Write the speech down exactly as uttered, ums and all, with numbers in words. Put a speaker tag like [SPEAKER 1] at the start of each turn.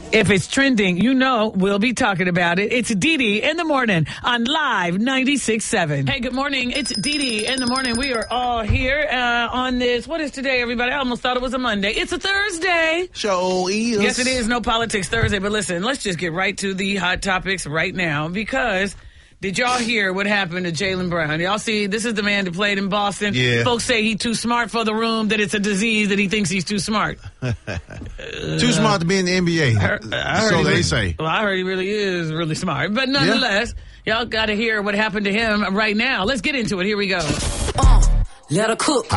[SPEAKER 1] If it's trending, you know we'll be talking about it. It's Dee Dee in the morning on Live ninety-six point seven. Hey, good morning. It's Dee Dee in the morning. We are all here uh, on this. What is today, everybody? I almost thought it was a Monday. It's a Thursday.
[SPEAKER 2] Show is.
[SPEAKER 1] Yes, it is. No Politics Thursday. But listen, let's just get right to the hot topics right now because... Did y'all hear what happened to Jaylen Brown? Y'all see, this is the man that played in Boston.
[SPEAKER 2] Yeah.
[SPEAKER 1] Folks say he's too smart for the room, that it's a disease, that he thinks he's too smart.
[SPEAKER 2] uh, too smart to be in the N B A.
[SPEAKER 1] I heard, I heard
[SPEAKER 2] so they
[SPEAKER 1] really,
[SPEAKER 2] say.
[SPEAKER 1] Well, I heard he really is really smart. But nonetheless, yeah. Y'all got to hear what happened to him right now. Let's get into it. Here we go.
[SPEAKER 3] Uh, let her cook.